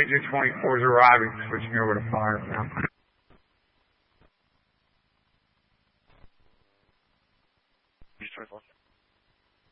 Agent 24 is arriving. Switching over to fire now.